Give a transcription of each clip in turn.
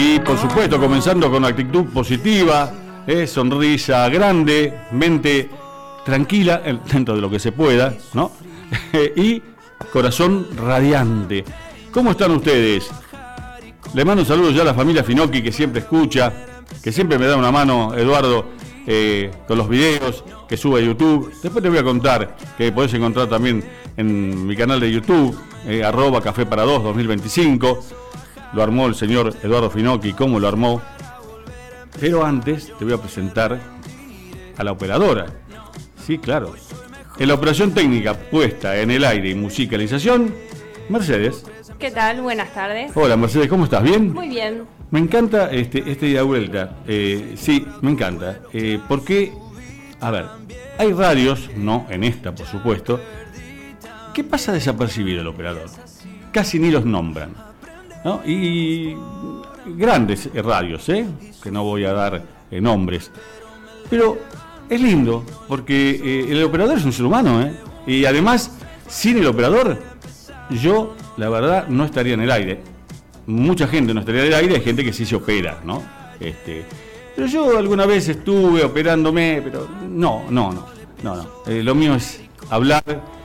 Y por supuesto, comenzando con actitud positiva, sonrisa grande, mente tranquila, dentro de lo que se pueda, ¿no? Y corazón radiante. ¿Cómo están ustedes? Le mando un saludo ya a la familia Finocchi, que siempre escucha, que siempre me da una mano, Eduardo, con los videos que sube a YouTube. Después te voy a contar que podés encontrar también en mi canal de YouTube, @Café para Dos 2025. Lo armó el señor Eduardo Finocchi, cómo lo armó. Pero antes te voy a presentar a la operadora. Sí, claro. En la operación técnica puesta en el aire y musicalización, Mercedes. ¿Qué tal? Buenas tardes. Hola Mercedes, ¿cómo estás? ¿Bien? Muy bien. Me encanta este ida y vuelta. Sí, me encanta. Porque, a ver, hay radios, no en esta por supuesto, que pasa desapercibido el operador. Casi ni los nombran, ¿no? Y grandes radios, que no voy a dar nombres. Pero es lindo, porque el operador es un ser humano, y además, sin el operador, yo, la verdad, no estaría en el aire. Mucha gente no estaría en el aire, hay gente que sí se opera, ¿no? Pero yo alguna vez estuve operándome, pero no. Lo mío es hablar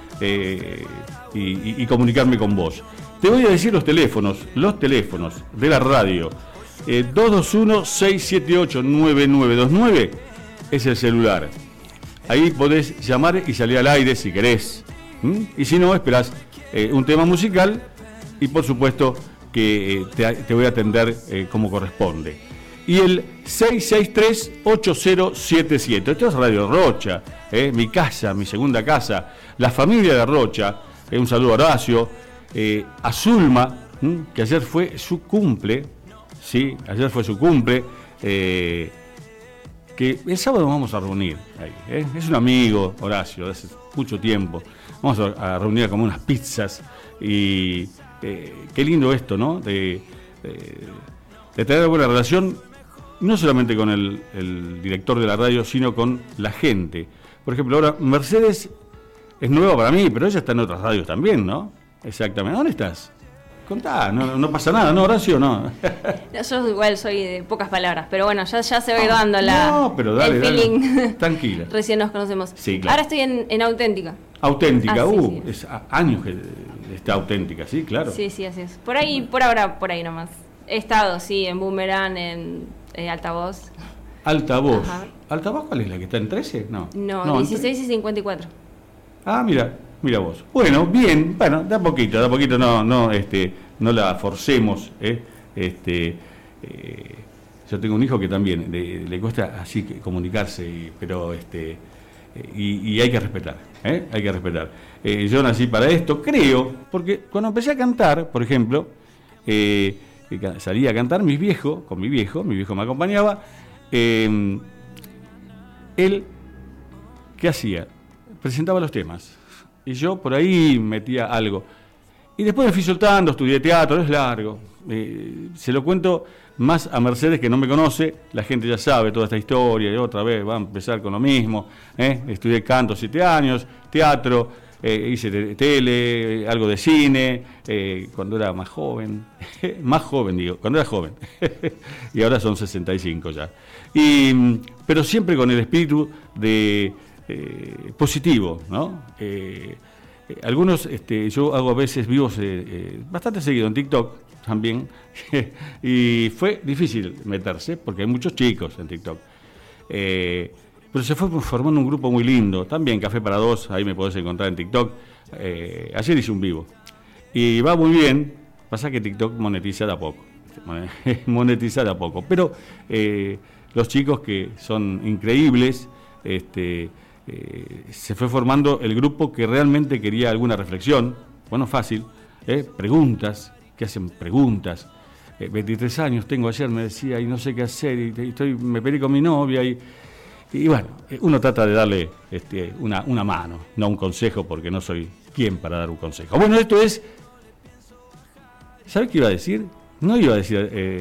y comunicarme con vos. Te voy a decir los teléfonos de la radio. 221-678-9929 es el celular. Ahí podés llamar y salir al aire si querés. Y si no, esperás un tema musical y por supuesto que te voy a atender como corresponde. Y el 663-8077. Esto es Radio Rocha, mi casa, mi segunda casa, la familia de Rocha. Un saludo a Horacio, a Zulma, que ayer fue su cumple. Sí, ayer fue su cumple. Que el sábado vamos a reunir ahí, Es un amigo, Horacio, de hace mucho tiempo. Vamos a reunir como unas pizzas y qué lindo esto, ¿no? De tener buena relación, no solamente con el director de la radio, sino con la gente. Por ejemplo, ahora Mercedes es nueva para mí, pero ella está en otras radios también, ¿no? Exactamente. ¿Dónde estás? Contá, no pasa nada, ¿no, Horacio? No. Yo igual soy de pocas palabras, pero bueno, ya se va dando pero dale, el feeling. Dale. Tranquila. Recién nos conocemos. Sí, claro. Ahora estoy en Auténtica. Auténtica, sí. Es años que está Auténtica, sí, claro. Sí, así es. Por ahora, por ahí nomás. He estado, sí, en Boomerang, en Altavoz. Altavoz. Ajá. ¿Altavoz cuál es? ¿La que está en 13? No, 16 y 54. Ah, mira vos. Bueno, bien, bueno, de a poquito, no la forcemos, yo tengo un hijo que también le cuesta así comunicarse, pero y hay que respetar, hay que respetar. Yo nací para esto, creo, porque cuando empecé a cantar, por ejemplo, salí a cantar con mi viejo me acompañaba, él, ¿qué hacía? Presentaba los temas. Y yo por ahí metía algo. Y después me fui soltando, estudié teatro, es largo. Se lo cuento más a Mercedes, que no me conoce. La gente ya sabe toda esta historia y otra vez va a empezar con lo mismo. Estudié canto 7 años, teatro, hice tele, algo de cine, cuando era más joven. Cuando era joven. Y ahora son 65 ya. Pero siempre con el espíritu de positivo, ¿no? Algunos, yo hago a veces vivos bastante seguido en TikTok también, y fue difícil meterse porque hay muchos chicos en TikTok, pero se fue formando un grupo muy lindo, también Café para Dos, ahí me podés encontrar en TikTok. Ayer hice un vivo y va muy bien, pasa que TikTok monetiza de a poco, pero los chicos que son increíbles, se fue formando el grupo que realmente quería alguna reflexión, bueno, fácil, preguntas, que hacen preguntas. 23 años tengo ayer, me decía, y no sé qué hacer, y me peleé con mi novia, y bueno, uno trata de darle una mano, no un consejo, porque no soy quien para dar un consejo. Bueno, esto es, ¿sabes qué iba a decir? No iba a decir